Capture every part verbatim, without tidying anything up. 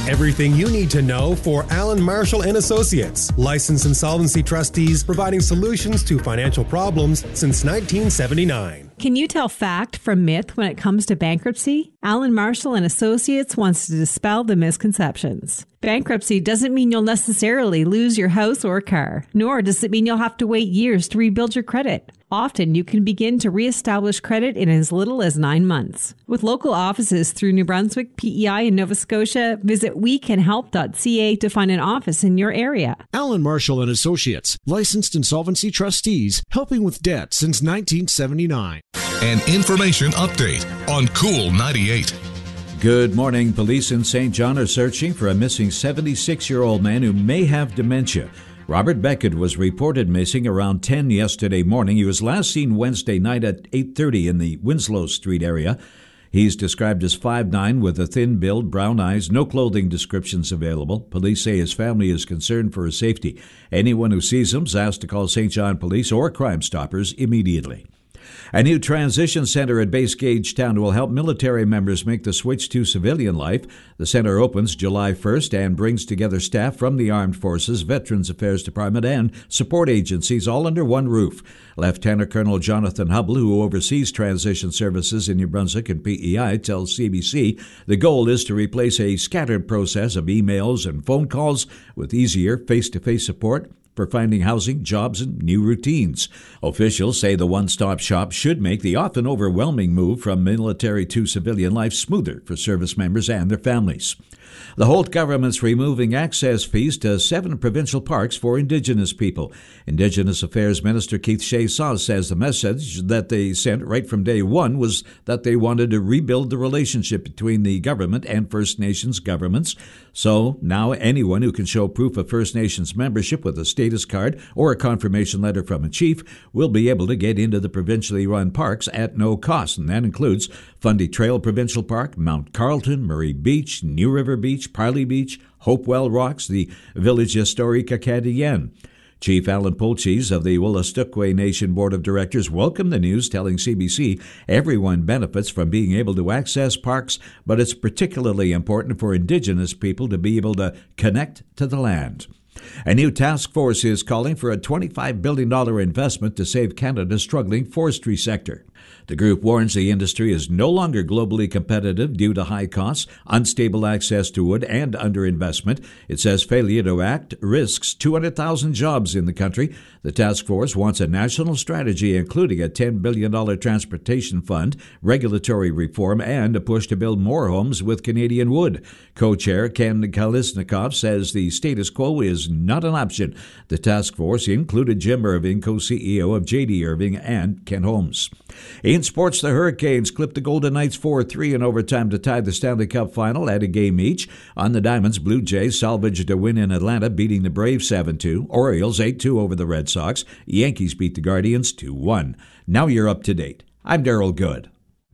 Everything you need to know for Allen Marshall and Associates, licensed insolvency trustees providing solutions to financial problems since nineteen seventy-nine. Can you tell fact from myth when it comes to bankruptcy? Allen Marshall and Associates wants to dispel the misconceptions. Bankruptcy doesn't mean you'll necessarily lose your house or car, nor does it mean you'll have to wait years to rebuild your credit. Often, you can begin to reestablish credit in as little as nine months. With local offices through New Brunswick, P E I, and Nova Scotia, visit we can help dot c a to find an office in your area. Allen Marshall and Associates, licensed insolvency trustees, helping with debt since nineteen seventy-nine. An information update on Cool ninety-eight. Good morning. Police in Saint John are searching for a missing seventy-six-year-old man who may have dementia. Robert Beckett was reported missing around ten yesterday morning. He was last seen Wednesday night at eight thirty in the Winslow Street area. He's described as five nine with a thin build, brown eyes, no clothing descriptions available. Police say his family is concerned for his safety. Anyone who sees him is asked to call Saint John Police or Crime Stoppers immediately. A new transition center at Base Gage Town will help military members make the switch to civilian life. The center opens July first and brings together staff from the Armed Forces, Veterans Affairs Department, and support agencies all under one roof. Lieutenant Colonel Jonathan Hubble, who oversees transition services in New Brunswick and P E I, tells C B C the goal is to replace a scattered process of emails and phone calls with easier face-to-face support for finding housing, jobs, and new routines. Officials say the one-stop shop should make the often overwhelming move from military to civilian life smoother for service members and their families. The Holt government's removing access fees to seven provincial parks for Indigenous people. Indigenous Affairs Minister Keith Shea-Saw says the message that they sent right from day one was that they wanted to rebuild the relationship between the government and First Nations governments. So now anyone who can show proof of First Nations membership with a status card or a confirmation letter from a chief will be able to get into the provincially run parks at no cost, and that includes Fundy Trail Provincial Park, Mount Carlton, Murray Beach, New River Beach, Parley Beach, Hopewell Rocks, the Village Historique Acadienne. Chief Alan Polchis of the Wolastoqey Nation Board of Directors welcomed the news, telling C B C everyone benefits from being able to access parks, but it's particularly important for Indigenous people to be able to connect to the land. A new task force is calling for a twenty-five billion dollars investment to save Canada's struggling forestry sector. The group warns the industry is no longer globally competitive due to high costs, unstable access to wood, and underinvestment. It says failure to act risks two hundred thousand jobs in the country. The task force wants a national strategy, including a ten billion dollars transportation fund, regulatory reform, and a push to build more homes with Canadian wood. Co-chair Ken Kalisnikov says the status quo is not an option. The task force included Jim Irving, co-C E O of J D Irving, and Ken Holmes. In sports, the Hurricanes clipped the Golden Knights four three in overtime to tie the Stanley Cup final at a game each. On the Diamonds, Blue Jays salvaged a win in Atlanta, beating the Braves seven two. Orioles eight two over the Red Sox. Yankees beat the Guardians two one. Now you're up to date. I'm Daryl Good.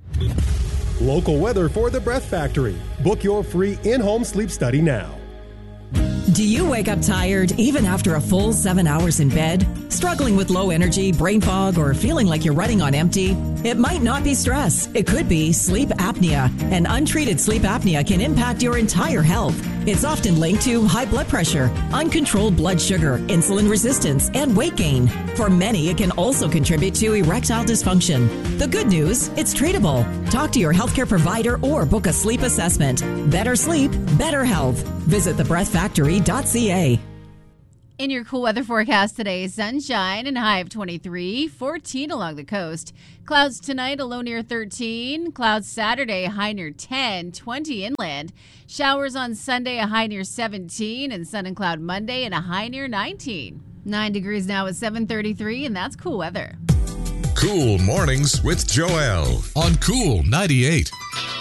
Local weather for the Breath Factory. Book your free in-home sleep study now. Do you wake up tired even after a full seven hours in bed? Struggling with low energy, brain fog, or feeling like you're running on empty? It might not be stress. It could be sleep apnea. And untreated sleep apnea can impact your entire health. It's often linked to high blood pressure, uncontrolled blood sugar, insulin resistance, and weight gain. For many, it can also contribute to erectile dysfunction. The good news, it's treatable. Talk to your healthcare provider or book a sleep assessment. Better sleep, better health. Visit the breath factory dot c a. In your cool weather forecast today, sunshine and high of twenty-three, fourteen along the coast. Clouds tonight, a low near thirteen. Clouds Saturday, a high near ten, twenty inland. Showers on Sunday, a high near seventeen. And sun and cloud Monday, and a high near nineteen. Nine degrees now at seven thirty-three, and that's cool weather. Cool Mornings with Joelle on Cool ninety-eight.